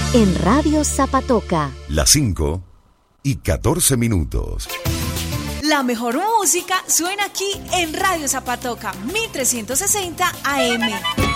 En Radio Zapatoca. Las 5:14. La mejor música suena aquí en Radio Zapatoca, 1360 AM.